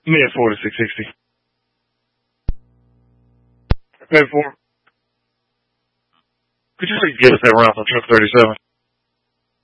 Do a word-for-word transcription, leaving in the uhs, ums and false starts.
Mid four to six sixty. Mid four. Could you please give us that round on truck thirty-seven?